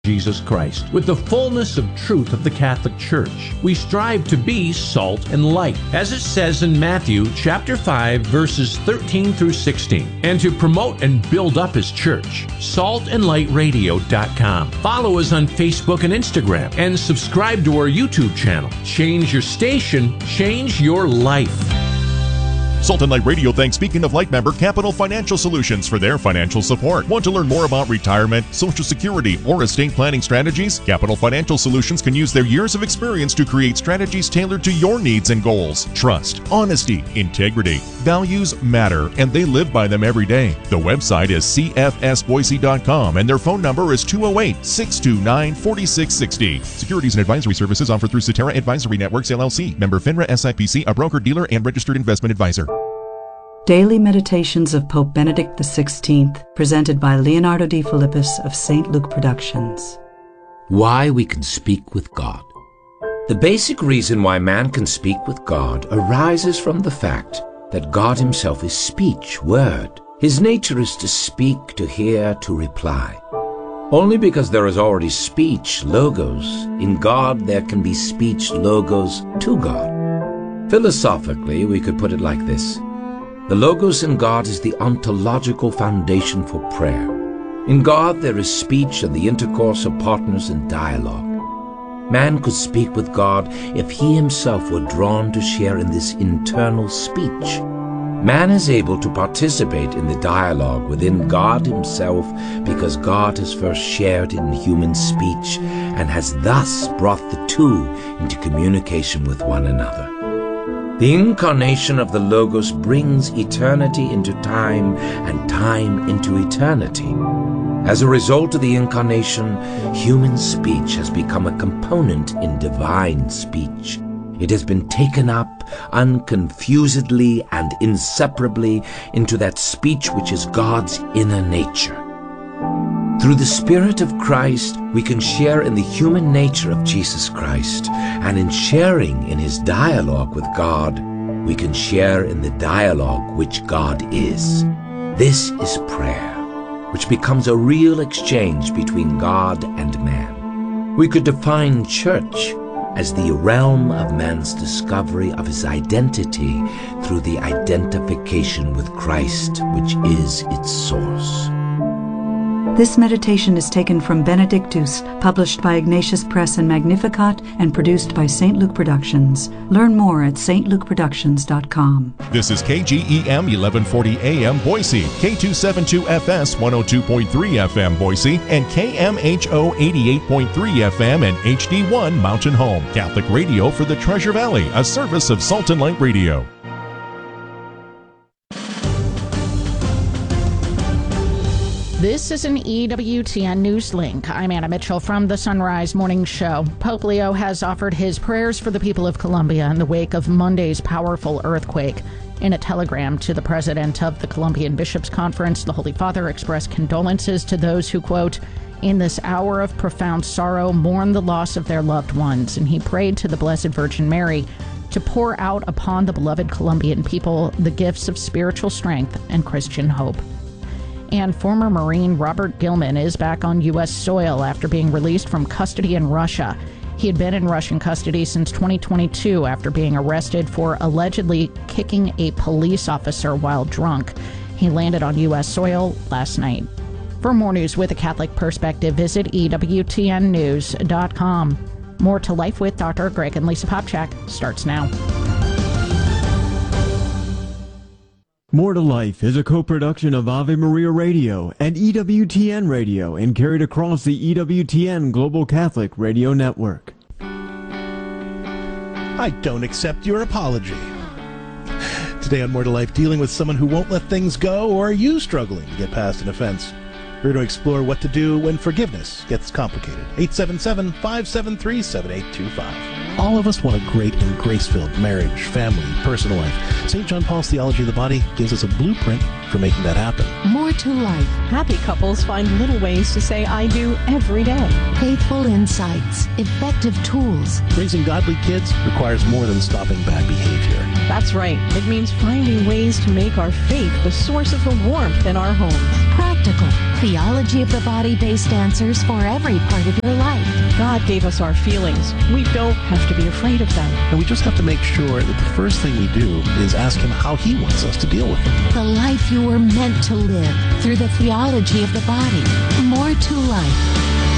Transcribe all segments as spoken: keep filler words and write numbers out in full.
Jesus Christ, with the fullness of truth of the Catholic Church. We strive to be salt and light, as it says in Matthew chapter five, verses thirteen through sixteen, and to promote and build up His church. salt and light radio dot com. Follow us on Facebook and Instagram, and subscribe to our YouTube channel. Change your station, change your life. Salt and Light Radio thanks Beacon of Light member Capital Financial Solutions for their financial support. Want to learn more about retirement, Social Security, or estate planning strategies? Capital Financial Solutions can use their years of experience to create strategies tailored to your needs and goals. Trust, honesty, integrity, values matter, and they live by them every day. The website is c f s boise dot com, and their phone number is two oh eight, six two nine, four six six zero. Securities and advisory services offered through Cetera Advisory Networks, L L C. Member FINRA S I P C, a broker-dealer and registered investment advisor. Daily Meditations of Pope Benedict the sixteenth, presented by Leonardo D. Philippus of Saint Luke Productions. Why we can speak with God. The basic reason why man can speak with God arises from the fact that God Himself is speech, word. His nature is to speak, to hear, to reply. Only because there is already speech, logos, in God there can be speech, logos, to God. Philosophically, we could put it like this. The Logos in God is the ontological foundation for prayer. In God there is speech and the intercourse of partners in dialogue. Man could speak with God if he himself were drawn to share in this internal speech. Man is able to participate in the dialogue within God Himself because God has first shared in human speech and has thus brought the two into communication with one another. The incarnation of the Logos brings eternity into time and time into eternity. As a result of the incarnation, human speech has become a component in divine speech. It has been taken up unconfusedly and inseparably into that speech which is God's inner nature. Through the Spirit of Christ, we can share in the human nature of Jesus Christ, and in sharing in His dialogue with God, we can share in the dialogue which God is. This is prayer, which becomes a real exchange between God and man. We could define church as the realm of man's discovery of his identity through the identification with Christ, which is its source. This meditation is taken from Benedictus, published by Ignatius Press and Magnificat, and produced by Saint Luke Productions. Learn more at st luke productions dot com. This is K G E M eleven forty A M Boise, K two seventy-two F S one oh two point three F M Boise, and K M H O eighty-eight point three F M and H D one Mountain Home. Catholic radio for the Treasure Valley, a service of Salt and Light Radio. This is an E W T N News Link. I'm Anna Mitchell from the Sunrise Morning Show. Pope Leo has offered his prayers for the people of Colombia in the wake of Monday's powerful earthquake. In a telegram to the president of the Colombian Bishops' Conference, the Holy Father expressed condolences to those who, quote, in this hour of profound sorrow, mourn the loss of their loved ones. And he prayed to the Blessed Virgin Mary to pour out upon the beloved Colombian people the gifts of spiritual strength and Christian hope. And former Marine Robert Gilman is back on U S soil after being released from custody in Russia. He had been in Russian custody since twenty twenty-two after being arrested for allegedly kicking a police officer while drunk. He landed on U S soil last night. For more news with a Catholic perspective, visit E W T N news dot com. More to Life with Doctor Greg and Lisa Popchak starts now. More to Life is a co-production of Ave Maria Radio and E W T N Radio and carried across the E W T N Global Catholic Radio Network. I don't accept your apology. Today on More to Life, dealing with someone who won't let things go, or are you struggling to get past an offense? We're going to explore what to do when forgiveness gets complicated. eight seven seven, five seven three, seven eight two five. All of us want a great and grace-filled marriage, family, personal life. Saint John Paul's Theology of the Body gives us a blueprint for making that happen. More to life. Happy couples find little ways to say I do every day. Faithful insights. Effective tools. Raising godly kids requires more than stopping bad behavior. That's right. It means finding ways to make our faith the source of the warmth in our homes. Practical. theology of the body-based answers for every part of your life. God gave us our feelings. We don't have to be afraid of them. And we just have to make sure that the first thing we do is ask him how he wants us to deal with them. The life you were meant to live through the theology of the body. More to life.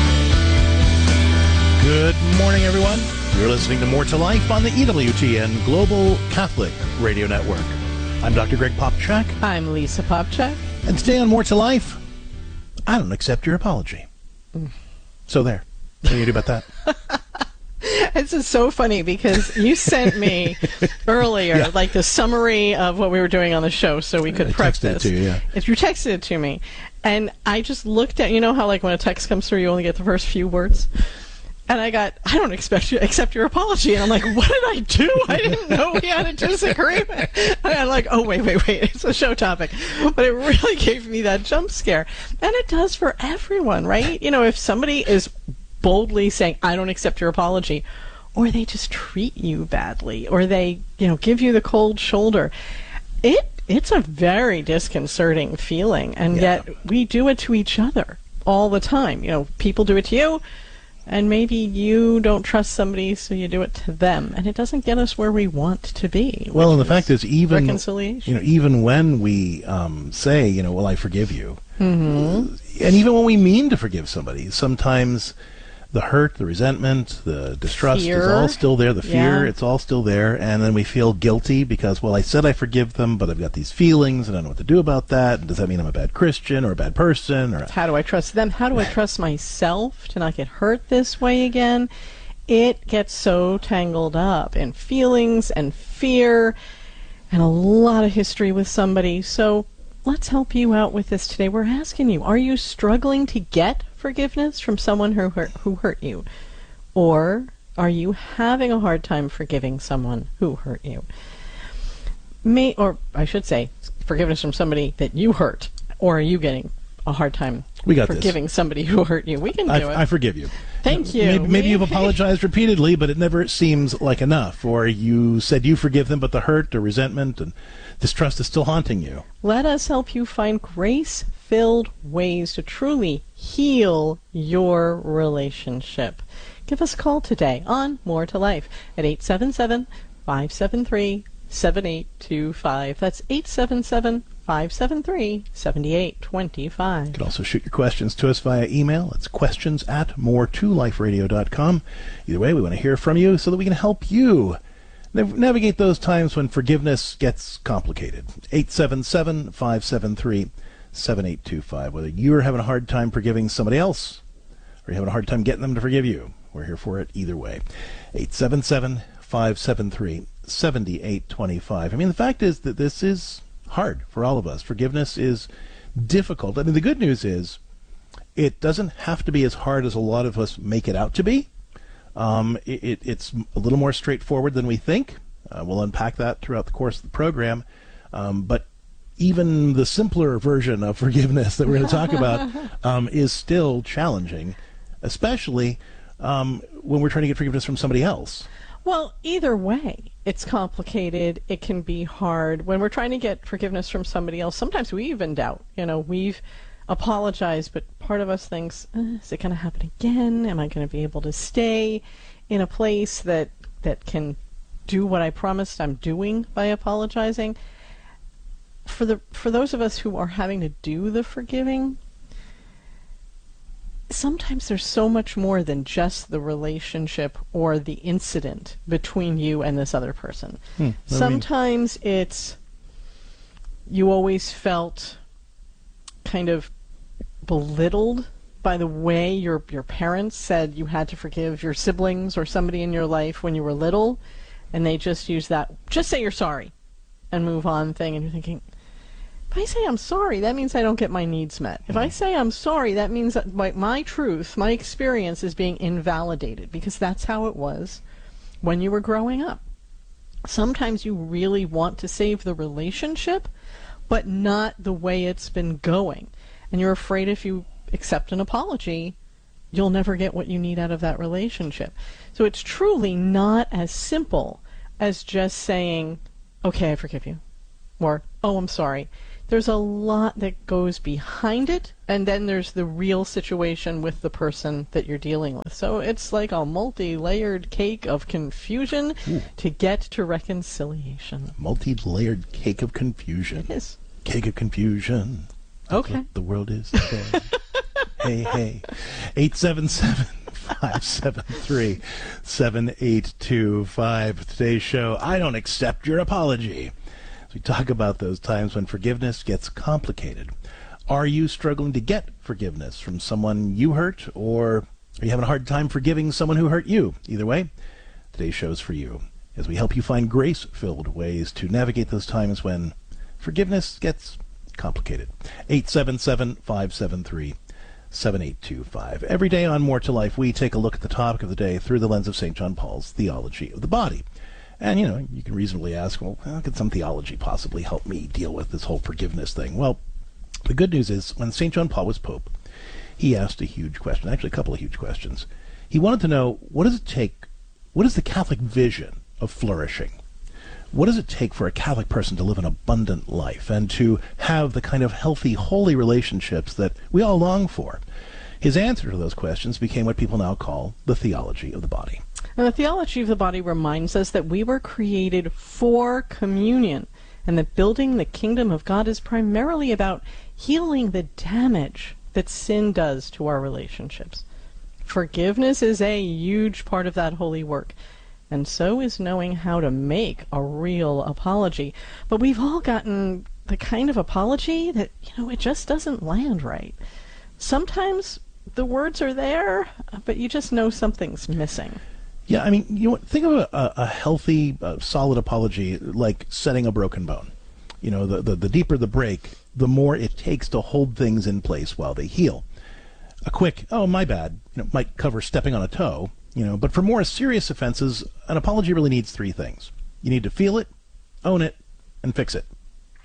Good morning, everyone. You're listening to More to Life on the E W T N Global Catholic Radio Network. I'm Doctor Greg Popchak. I'm Lisa Popchak. And today on More to Life, I don't accept your apology. Mm. So there. What do you do about that? This is so funny because you sent me earlier yeah. like the summary of what we were doing on the show so we could I prep texted this. It to you, yeah. If you texted it to me, and I just looked at, you know how like when a text comes through you only get the first few words? And I got, I don't expect you accept your apology. And I'm like, what did I do? I didn't know we had a disagreement. And I'm like, oh, wait, wait, wait. It's a show topic. But it really gave me that jump scare. And it does for everyone, right? You know, if somebody is boldly saying, I don't accept your apology, or they just treat you badly, or they, you know, give you the cold shoulder, it it's a very disconcerting feeling. And yeah. yet we do it to each other all the time. You know, people do it to you. And maybe you don't trust somebody, so you do it to them, and it doesn't get us where we want to be. Well, and the fact is, even reconciliation. You know, even when we um, say, you know, well, I forgive you, mm-hmm. and even when we mean to forgive somebody, sometimes the hurt, the resentment, the distrust fear. is all still there. The fear, yeah. it's all still there, and then we feel guilty because, well, I said I forgive them, but I've got these feelings, and I don't know what to do about that. And does that mean I'm a bad Christian or a bad person? Or how do I trust them? How do I trust myself to not get hurt this way again? It gets so tangled up in feelings and fear and a lot of history with somebody. So let's help you out with this today. We're asking you, are you struggling to get forgiveness from someone who hurt, who hurt you? Or are you having a hard time forgiving someone who hurt you? May, or I should say, forgiveness from somebody that you hurt. Or are you getting a hard time we got forgiving this. somebody who hurt you? We can do I, it. I forgive you. Thank you. Maybe, maybe you've apologized repeatedly, but it never seems like enough. Or you said you forgive them, but the hurt or resentment and distrust is still haunting you. Let us help you find grace-filled ways to truly heal your relationship. Give us a call today on More to Life at eight seven seven, five seven three, seven eight two five. That's eight seven seven, five seven three, seven eight two five. You can also shoot your questions to us via email. It's questions at more to life radio dot com. Either way, we want to hear from you so that we can help you navigate those times when forgiveness gets complicated. eight seven seven, five seven three, seven eight two five. Whether you're having a hard time forgiving somebody else or you're having a hard time getting them to forgive you, we're here for it either way. eight seven seven, five seven three, seven eight two five. I mean, the fact is that this is hard for all of us. Forgiveness is difficult. I mean, the good news is it doesn't have to be as hard as a lot of us make it out to be. Um, it, it, it's a little more straightforward than we think. Uh, we'll unpack that throughout the course of the program. Um, but even the simpler version of forgiveness that we're going to talk about um, is still challenging, especially um, when we're trying to get forgiveness from somebody else. Well, either way, it's complicated. It can be hard. When we're trying to get forgiveness from somebody else, sometimes we even doubt. You know, we've apologized, but part of us thinks, eh, is it going to happen again? Am I going to be able to stay in a place that that can do what I promised I'm doing by apologizing? For the for those of us who are having to do the forgiving, sometimes there's so much more than just the relationship or the incident between you and this other person. Hmm, sometimes mean? it's you always felt kind of belittled by the way your your parents said you had to forgive your siblings or somebody in your life when you were little, and they just use that, just say you're sorry and move on thing, and you're thinking, if I say I'm sorry, that means I don't get my needs met. If I say I'm sorry, that means that my, my truth, my experience is being invalidated, because that's how it was when you were growing up. Sometimes you really want to save the relationship, but not the way it's been going. And you're afraid if you accept an apology, you'll never get what you need out of that relationship. So it's truly not as simple as just saying, okay, I forgive you, or, oh, I'm sorry. there's a lot that goes behind it, and then there's the real situation with the person that you're dealing with. So it's like a multi-layered cake of confusion Ooh. to get to reconciliation. Multi-layered cake of confusion. It is. Cake of confusion. That's okay. what the world is today. Hey, hey. eight seven seven, five seven three, seven eight two five. Today's show, I don't accept your apology. We talk about those times when forgiveness gets complicated. Are you struggling to get forgiveness from someone you hurt, or are you having a hard time forgiving someone who hurt you? Either way, today's show is for you, as we help you find grace-filled ways to navigate those times when forgiveness gets complicated. eight seven seven, five seven three, seven eight two five. Every day on More to Life, we take a look at the topic of the day through the lens of Saint John Paul's theology of the body. And, you know, you can reasonably ask, well, how could some theology possibly help me deal with this whole forgiveness thing? Well, the good news is, when Saint John Paul was Pope, he asked a huge question, actually a couple of huge questions. He wanted to know, what does it take, what is the Catholic vision of flourishing? What does it take for a Catholic person to live an abundant life and to have the kind of healthy, holy relationships that we all long for? His answer to those questions became what people now call the theology of the body. And the theology of the body reminds us that we were created for communion, and that building the kingdom of God is primarily about healing the damage that sin does to our relationships. Forgiveness is a huge part of that holy work, and so is knowing how to make a real apology. But we've all gotten the kind of apology that, you know, it just doesn't land right. Sometimes the words are there, but you just know something's missing. Yeah, I mean, you know, think of a, a healthy, uh, solid apology like setting a broken bone. You know, the, the, the deeper the break, the more it takes to hold things in place while they heal. A quick, oh, my bad, you know, might cover stepping on a toe, you know, but for more serious offenses, an apology really needs three things. You need to feel it, own it, and fix it.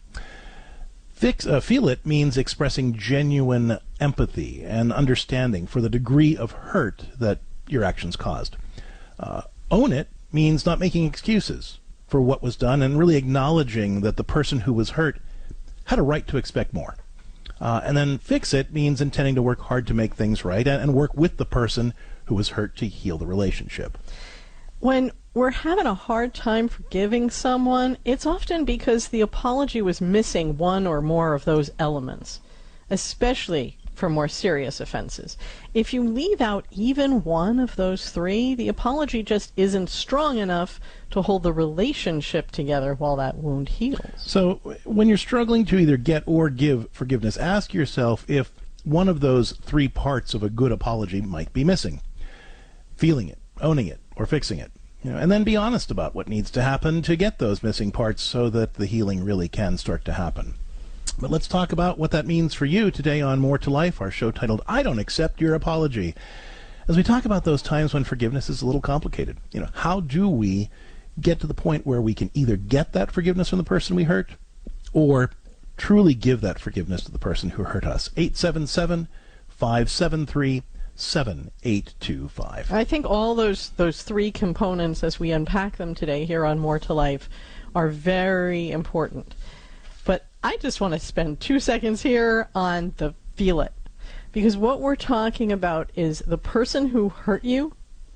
Fix, uh, feel it means expressing genuine empathy and understanding for the degree of hurt that your actions caused. Uh, own it means not making excuses for what was done and really acknowledging that the person who was hurt had a right to expect more. Uh, and then fix it means intending to work hard to make things right and, and work with the person who was hurt to heal the relationship. When we're having a hard time forgiving someone, it's often because the apology was missing one or more of those elements, especially for more serious offenses. If you leave out even one of those three, the apology just isn't strong enough to hold the relationship together while that wound heals. So when you're struggling to either get or give forgiveness, ask yourself if one of those three parts of a good apology might be missing. Feeling it, owning it, or fixing it. You know, and then be honest about what needs to happen to get those missing parts so that the healing really can start to happen. But let's talk about what that means for you today on More to Life, our show titled, I Don't Accept Your Apology. As we talk about those times when forgiveness is a little complicated, you know, how do we get to the point where we can either get that forgiveness from the person we hurt or truly give that forgiveness to the person who hurt us? eight seven seven, five seven three, seven eight two five. I think all those those three components, as we unpack them today here on More to Life, are very important. But I just want to spend two seconds here on the feel it. Because what we're talking about is the person who hurt you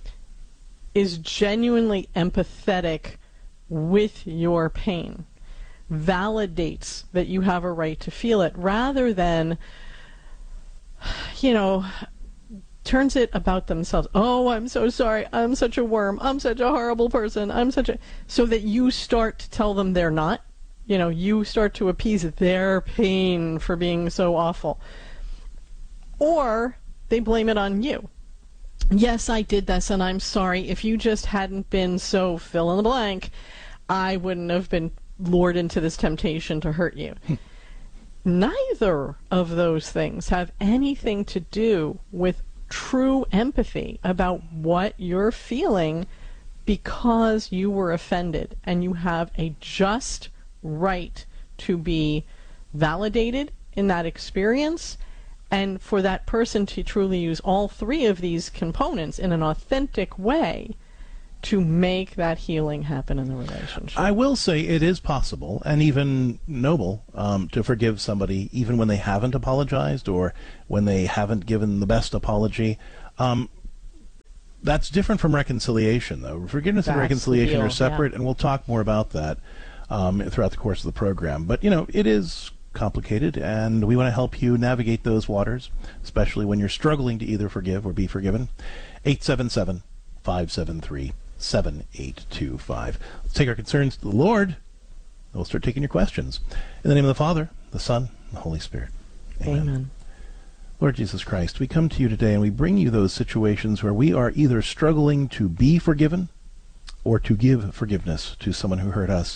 is genuinely empathetic with your pain, validates that you have a right to feel it, rather than, you know, turns it about themselves. Oh, I'm so sorry. I'm such a worm. I'm such a horrible person. I'm such a... So that you start to tell them they're not. You know, you start to appease their pain for being so awful. Or they blame it on you. Yes, I did this, and I'm sorry. If you just hadn't been so fill in the blank, I wouldn't have been lured into this temptation to hurt you. Neither of those things have anything to do with true empathy about what you're feeling because you were offended, and you have a just right to be validated in that experience, and for that person to truly use all three of these components in an authentic way to make that healing happen in the relationship? I will say it is possible and even noble um, to forgive somebody even when they haven't apologized or when they haven't given the best apology. Um, that's different from reconciliation, though. Forgiveness That's and reconciliation the deal, are separate, yeah. and we'll talk more about that um, throughout the course of the program. But, you know, it is complicated, and we want to help you navigate those waters, especially when you're struggling to either forgive or be forgiven. eight seven seven, five seven three, seven eight two five. Let's take our concerns to the Lord, and we'll start taking your questions. In the name of the Father, the Son, and the Holy Spirit. Amen. Amen. Lord Jesus Christ, we come to you today and we bring you those situations where we are either struggling to be forgiven or to give forgiveness to someone who hurt us.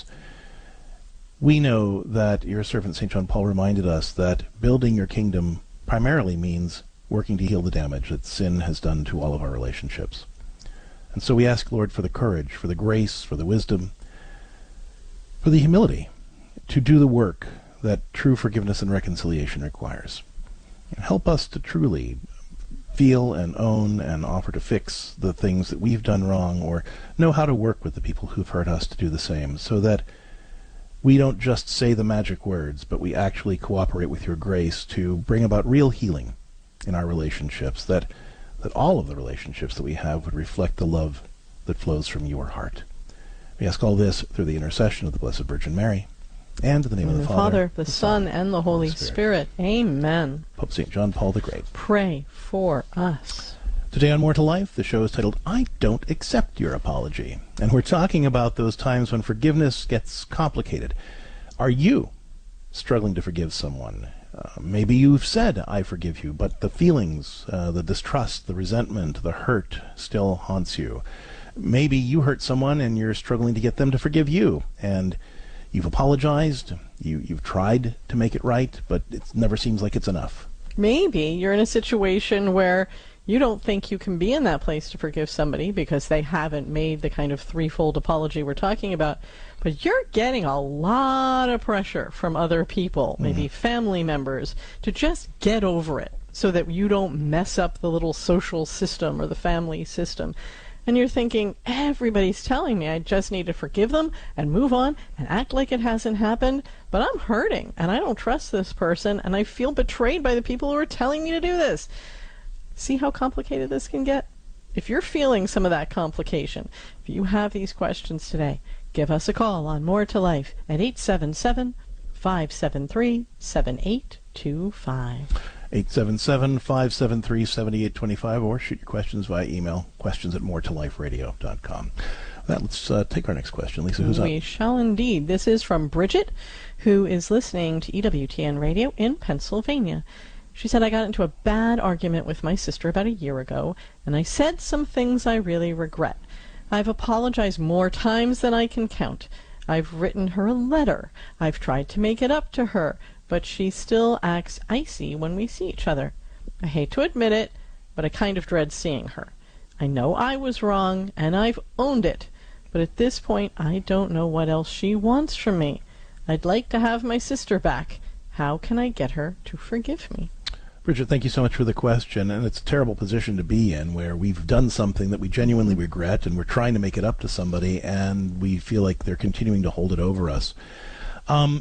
We know that your servant Saint John Paul reminded us that building your kingdom primarily means working to heal the damage that sin has done to all of our relationships. And so we ask, Lord, for the courage, for the grace, for the wisdom, for the humility to do the work that true forgiveness and reconciliation requires. And help us to truly feel and own and offer to fix the things that we've done wrong, or know how to work with the people who've hurt us to do the same, so that we don't just say the magic words, but we actually cooperate with your grace to bring about real healing in our relationships, that that all of the relationships that we have would reflect the love that flows from your heart. We ask all this through the intercession of the Blessed Virgin Mary, and in the name In of the, the Father, Father, the, the Son, Son, and the Holy Spirit. Spirit. Amen. Pope Saint John Paul the Great. Pray for us. Today on More to Life, the show is titled, I Don't Accept Your Apology. And we're talking about those times when forgiveness gets complicated. Are you struggling to forgive someone? Uh, maybe you've said, I forgive you, but the feelings, uh, the distrust, the resentment, the hurt still haunts you. Maybe you hurt someone and you're struggling to get them to forgive you. And you've apologized, you, you've tried to make it right, but it never seems like it's enough. Maybe you're in a situation where you don't think you can be in that place to forgive somebody because they haven't made the kind of threefold apology we're talking about, but you're getting a lot of pressure from other people, maybe mm. family members, to just get over it so that you don't mess up the little social system or the family system. And you're thinking, everybody's telling me I just need to forgive them and move on and act like it hasn't happened, but I'm hurting and I don't trust this person and I feel betrayed by the people who are telling me to do this. See how complicated this can get? If you're feeling some of that complication, if you have these questions today, give us a call on More to Life at eight seven seven, five seven three, seven eight two five. eight seven seven, five seven three, seven eight two five, or shoot your questions via email, questions at more to life radio dot com. With that, let's uh, take our next question. Lisa, who's we up? We shall indeed. This is from Bridget, who is listening to E W T N Radio in Pennsylvania. She said, I got into a bad argument with my sister about a year ago, and I said some things I really regret. I've apologized more times than I can count. I've written her a letter. I've tried to make it up to her, but she still acts icy when we see each other. I hate to admit it, but I kind of dread seeing her. I know I was wrong, and I've owned it, but at this point I don't know what else she wants from me. I'd like to have my sister back. How can I get her to forgive me? Bridget, thank you so much for the question, and it's a terrible position to be in where we've done something that we genuinely regret and we're trying to make it up to somebody and we feel like they're continuing to hold it over us. Um,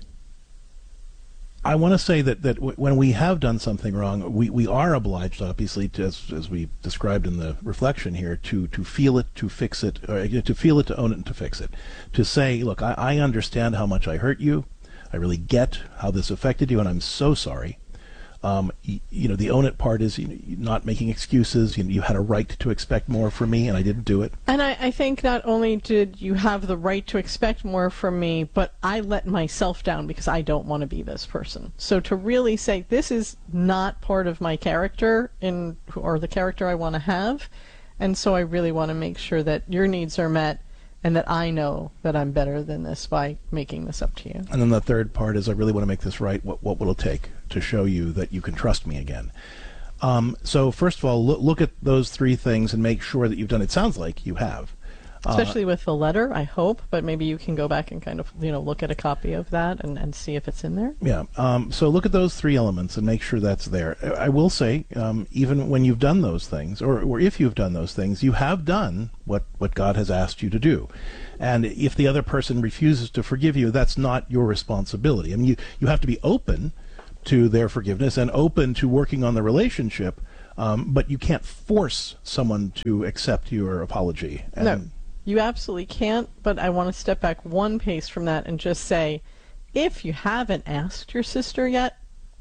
I want to say that, that w- when we have done something wrong, we, we are obliged, obviously, to, as, as we described in the reflection here, to, to feel it, to fix it, or to feel it, to own it, and to fix it. To say, look, I, I understand how much I hurt you. I really get how this affected you, and I'm so sorry. Um, you, you know, the own it part is you know, not making excuses. You, you had a right to expect more from me, and I didn't do it. And I, I think not only did you have the right to expect more from me, but I let myself down because I don't want to be this person. So to really say, this is not part of my character in, or the character I want to have, and so I really want to make sure that your needs are met, and that I know that I'm better than this by making this up to you. And then the third part is I really want to make this right. What, what will it take to show you that you can trust me again? Um, so first of all, look, look at those three things and make sure that you've done it. Sounds like you have. Especially uh, with the letter, I hope, but maybe you can go back and kind of, you know, look at a copy of that and, and see if it's in there. Yeah, um, so look at those three elements and make sure that's there. I will say, um, even when you've done those things, or, or if you've done those things, you have done what, what God has asked you to do. And if the other person refuses to forgive you, that's not your responsibility. I mean, you, you have to be open to their forgiveness and open to working on the relationship, um, but you can't force someone to accept your apology. And no. You absolutely can't, but I want to step back one pace from that and just say, if you haven't asked your sister yet,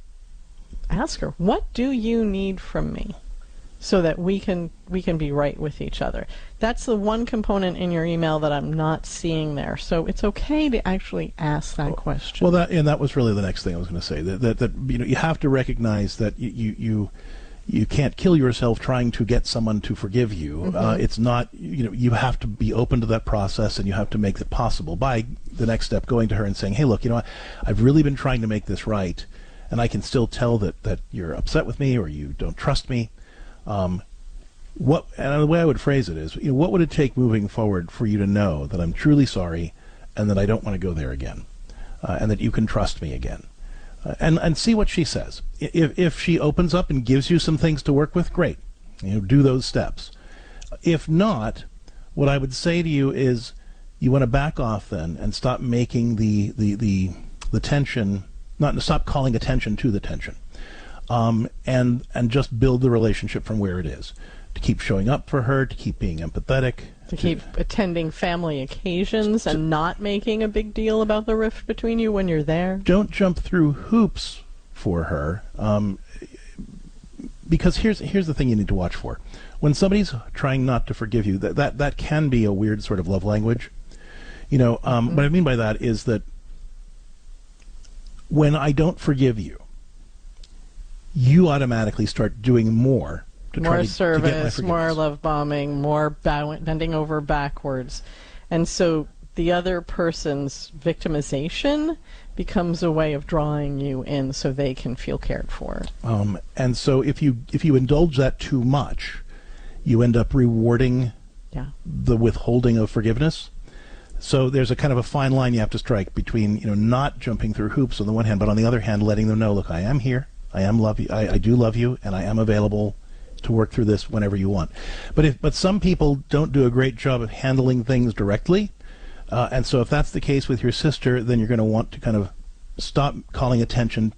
ask her, what do you need from me so that we can we can be right with each other? That's the one component in your email that I'm not seeing there. So it's okay to actually ask that question. Well, that and that was really the next thing I was going to say, that, that, that you know, you have to recognize that you, you, you You can't kill yourself trying to get someone to forgive you. Mm-hmm. Uh, it's not, you know, you have to be open to that process, and you have to make it possible by the next step, going to her and saying, hey, look, you know, I've really been trying to make this right, and I can still tell that, that you're upset with me or you don't trust me. Um, what, and the way I would phrase it is, you know, what would it take moving forward for you to know that I'm truly sorry and that I don't want to go there again, uh, and that you can trust me again? Uh, and and see what she says. If if she opens up and gives you some things to work with, great. You know, do those steps. If not, what I would say to you is, you want to back off then and stop making the the the, the tension, not stop calling attention to the tension, um, and and just build the relationship from where it is. To keep showing up for her, to keep being empathetic. To keep attending family occasions and not making a big deal about the rift between you when you're there. Don't jump through hoops for her, um, because here's here's the thing you need to watch for. When somebody's trying not to forgive you, that that, that can be a weird sort of love language. You know, um, mm-hmm. What I mean by that is that when I don't forgive you, you automatically start doing more. To more to, service, to more love bombing, more bow- bending over backwards. And so the other person's victimization becomes a way of drawing you in so they can feel cared for. Um, and so if you if you indulge that too much, you end up rewarding yeah. the withholding of forgiveness. So there's a kind of a fine line you have to strike between, you know, not jumping through hoops on the one hand, but on the other hand, letting them know, look, I am here, I am love you, I, I do love you, and I am available to work through this whenever you want. But if but some people don't do a great job of handling things directly, uh, and so if that's the case with your sister, then you're going to want to kind of stop calling attention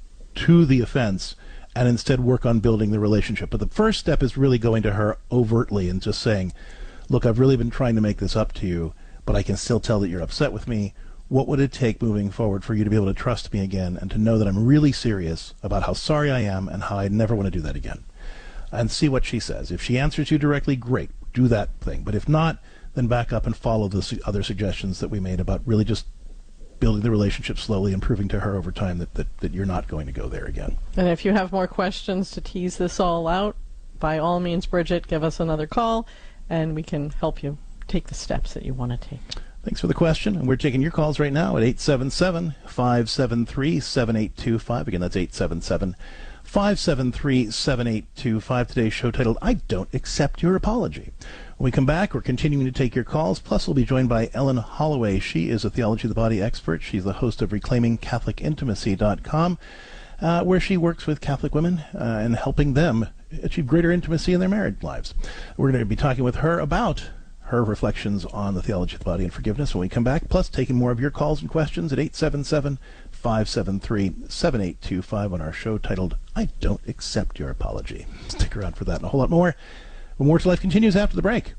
to the offense and instead work on building the relationship. But the first step is really going to her overtly and just saying, look, I've really been trying to make this up to you, but I can still tell that you're upset with me. What would it take moving forward for you to be able to trust me again and to know that I'm really serious about how sorry I am and how I never want to do that again? And see what she says. If she answers you directly, great, do that thing. But if not, then back up and follow the su- other suggestions that we made about really just building the relationship slowly and proving to her over time that, that, that you're not going to go there again. And if you have more questions to tease this all out, by all means, Bridget, give us another call, and we can help you take the steps that you want to take. Thanks for the question. And we're taking your calls right now at eight seven seven, five seven three, seven eight two five. Again, that's eight seven seven, five seven three, seven eight two five. Today's show titled, I Don't Accept Your Apology. When we come back, we're continuing to take your calls. Plus, we'll be joined by Ellen Holloway. She is a Theology of the Body expert. She's the host of Reclaiming Catholic Intimacy dot com, uh, where she works with Catholic women uh, and helping them achieve greater intimacy in their married lives. We're going to be talking with her about her reflections on the theology of the body and forgiveness when we come back, plus taking more of your calls and questions at eight seven seven, five seven three, seven eight two five on our show titled, I Don't Accept Your Apology. Stick around for that and a whole lot more. When More to Life continues after the break.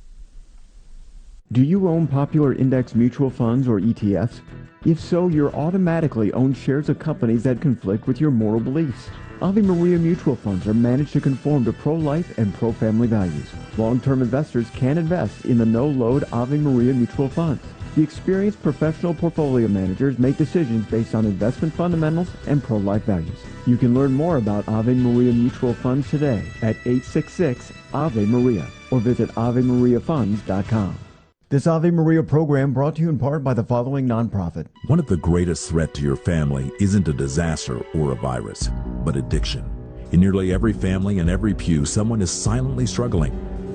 Do you own popular index mutual funds or E T Fs? If so, you're automatically own shares of companies that conflict with your moral beliefs. Ave Maria mutual funds are managed to conform to pro-life and pro-family values. Long-term investors can invest in the no-load Ave Maria mutual funds. The experienced professional portfolio managers make decisions based on investment fundamentals and pro-life values. You can learn more about Ave Maria mutual funds today at eight six six, Ave Maria or visit ave maria funds dot com. This Ave Maria program brought to you in part by the following nonprofit. One of the greatest threats to your family isn't a disaster or a virus, but addiction. In nearly every family and every pew, someone is silently struggling.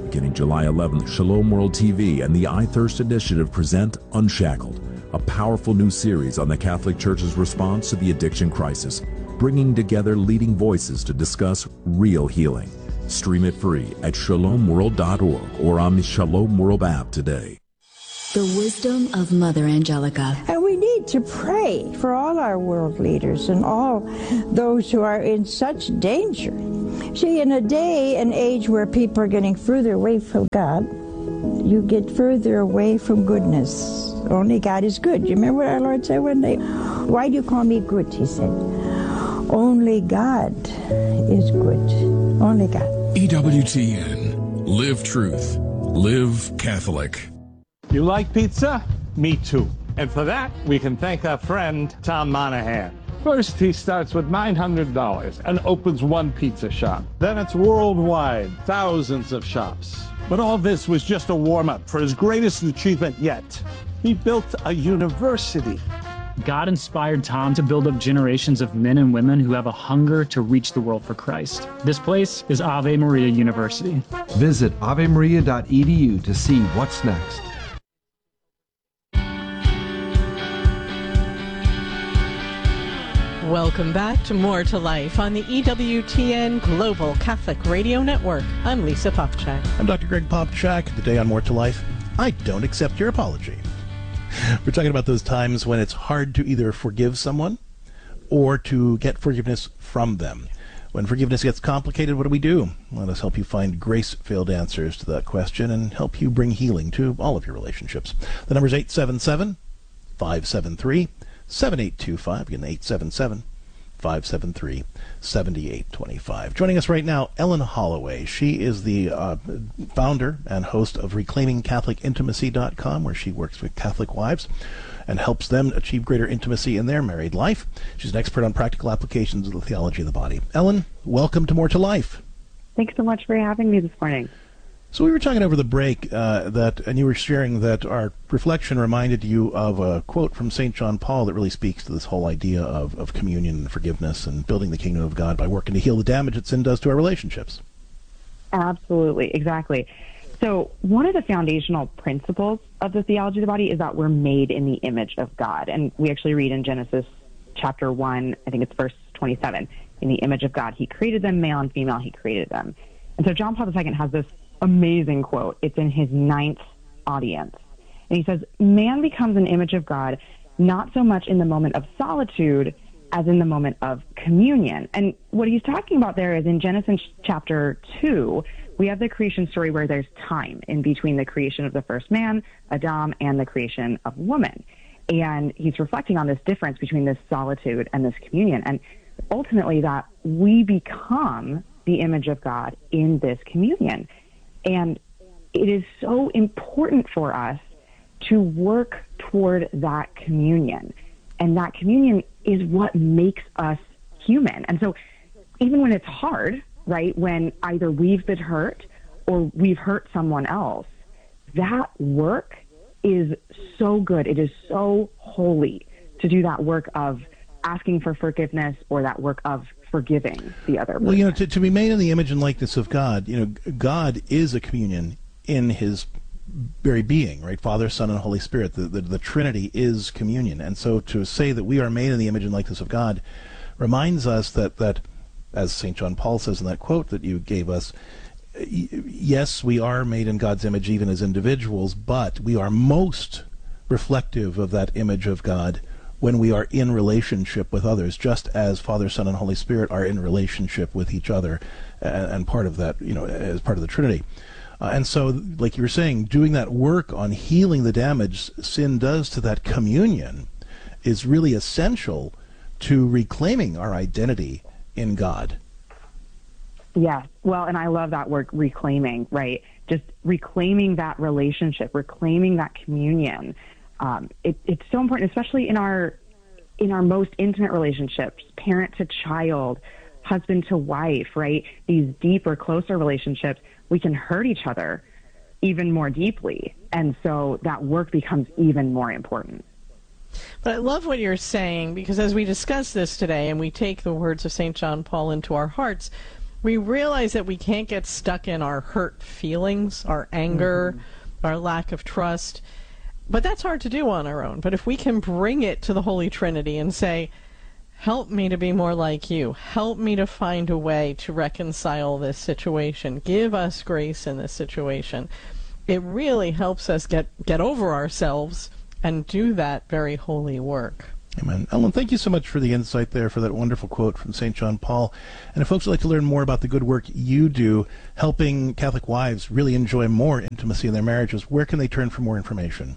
Beginning July eleventh, Shalom World T V and the iThirst Initiative present Unshackled, a powerful new series on the Catholic Church's response to the addiction crisis, bringing together leading voices to discuss real healing. Stream it free at shalom world dot org or on the Shalom World app today. The wisdom of Mother Angelica. And we need to pray for all our world leaders and all those who are in such danger. See, in a day and age where people are getting further away from God, you get further away from goodness. Only God is good. You remember what our Lord said one day? Why do you call me good, he said. Only God is good. Only God. E W T N. Live truth. Live Catholic. You like pizza? Me too. And for that, we can thank our friend, Tom Monahan. First, he starts with nine hundred dollars and opens one pizza shop. Then it's worldwide, thousands of shops. But all this was just a warm-up for his greatest achievement yet. He built a university. God inspired Tom to build up generations of men and women who have a hunger to reach the world for Christ. This place is Ave Maria University. Visit ave maria dot e d u to see what's next. Welcome back to More to Life on the E W T N Global Catholic Radio Network. I'm Lisa Popchak. I'm Doctor Greg Popchak. Today on More to Life, I don't accept your apology. We're talking about those times when it's hard to either forgive someone or to get forgiveness from them. When forgiveness gets complicated, what do we do? Let us help you find grace-filled answers to that question and help you bring healing to all of your relationships. The number is eight seven seven, five seven three, seven eight two five. Again, eight seven seven, five seven three, seven eight two five. Joining us right now, Ellen Holloway. She is the uh, founder and host of reclaiming catholic intimacy dot com, where she works with Catholic wives and helps them achieve greater intimacy in their married life. She's an expert on practical applications of the theology of the body. Ellen, welcome to More to Life. Thanks so much for having me this morning. So we were talking over the break, uh, that, and you were sharing that our reflection reminded you of a quote from Saint John Paul that really speaks to this whole idea of, of communion and forgiveness and building the kingdom of God by working to heal the damage that sin does to our relationships. Absolutely, exactly. So one of the foundational principles of the theology of the body is that we're made in the image of God. And we actually read in Genesis chapter one, I think it's verse twenty-seven, in the image of God, he created them, male and female, he created them. And so John Paul the Second has this amazing quote. It's in his ninth audience. And he says, man becomes an image of God, not so much in the moment of solitude as in the moment of communion. And what he's talking about there is in Genesis chapter two, we have the creation story where there's time in between the creation of the first man, Adam, and the creation of woman. And he's reflecting on this difference between this solitude and this communion. And ultimately that we become the image of God in this communion. And it is so important for us to work toward that communion. And that communion is what makes us human. And so even when it's hard, right, when either we've been hurt or we've hurt someone else, that work is so good. It is so holy to do that work of asking for forgiveness or that work of forgiving the other person. Well, you know, to, to be made in the image and likeness of God, you know, God is a communion in his very being, right? Father, Son, and Holy Spirit. The, the, the Trinity is communion. And so to say that we are made in the image and likeness of God reminds us that, that as Saint John Paul says in that quote that you gave us, yes, we are made in God's image even as individuals, but we are most reflective of that image of God when we are in relationship with others, just as Father, Son, and Holy Spirit are in relationship with each other, and, and part of that, you know, as part of the Trinity. Uh, and so, like you were saying, doing that work on healing the damage sin does to that communion is really essential to reclaiming our identity in God. Yeah, well, and I love that word, reclaiming, right? Just reclaiming that relationship, reclaiming that communion. Um, it, it's so important, especially in our in our most intimate relationships, parent to child, husband to wife, right? These deeper, closer relationships, we can hurt each other even more deeply. And so that work becomes even more important. But I love what you're saying, because as we discuss this today and we take the words of Saint John Paul into our hearts, we realize that we can't get stuck in our hurt feelings, our anger, mm-hmm. our lack of trust. But that's hard to do on our own. But if we can bring it to the Holy Trinity and say, help me to be more like you. Help me to find a way to reconcile this situation. Give us grace in this situation. It really helps us get, get over ourselves and do that very holy work. Amen. Ellen, thank you so much for the insight there, for that wonderful quote from Saint John Paul. And if folks would like to learn more about the good work you do, helping Catholic wives really enjoy more intimacy in their marriages, where can they turn for more information?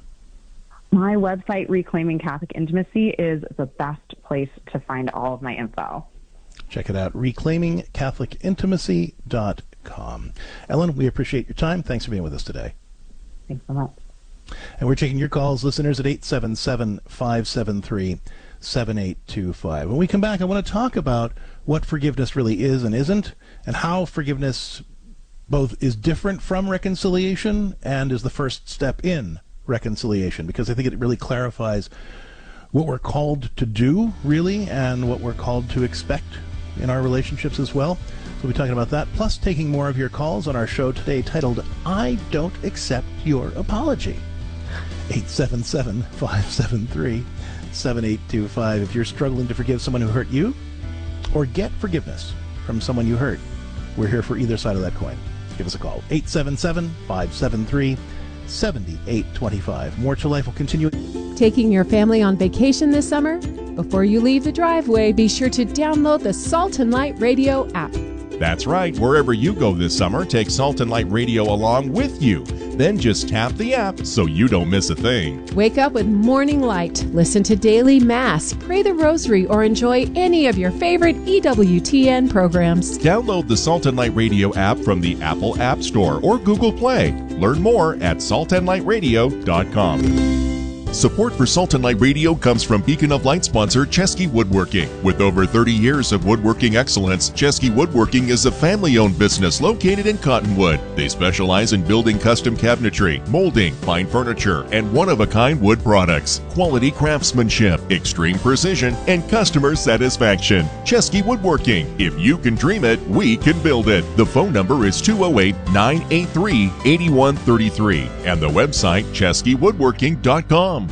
My website, Reclaiming Catholic Intimacy, is the best place to find all of my info. Check it out, reclaiming catholic intimacy dot com. Ellen, we appreciate your time. Thanks for being with us today. Thanks so much. And we're taking your calls, listeners, at eight seven seven, five seven three, seven eight two five. When we come back, I want to talk about what forgiveness really is and isn't, and how forgiveness both is different from reconciliation and is the first step in reconciliation, because I think it really clarifies what we're called to do, really, and what we're called to expect in our relationships as well. So we'll be talking about that, plus taking more of your calls on our show today titled, I Don't Accept Your Apology. eight seven seven, five seven three, seven eight two five. If you're struggling to forgive someone who hurt you, or get forgiveness from someone you hurt, we're here for either side of that coin. Give us a call, eight seven seven, five seven three, seven eight two five. More to Life will continue. Taking your family on vacation this summer? Before you leave the driveway, be sure to download the Salt and Light Radio app. That's right. Wherever you go this summer, take Salt and Light Radio along with you. Then just tap the app so you don't miss a thing. Wake up with Morning Light, listen to Daily Mass, pray the Rosary, or enjoy any of your favorite E W T N programs. Download the Salt and Light Radio app from the Apple App Store or Google Play. Learn more at salt and light radio dot com. Support for Salt and Light Radio comes from Beacon of Light sponsor Chesky Woodworking. With over thirty years of woodworking excellence, Chesky Woodworking is a family-owned business located in Cottonwood. They specialize in building custom cabinetry, molding, fine furniture, and one-of-a-kind wood products. Quality craftsmanship, extreme precision, and customer satisfaction. Chesky Woodworking. If you can dream it, we can build it. The phone number is two oh eight, nine eight three, eight one three three and the website chesky woodworking dot com.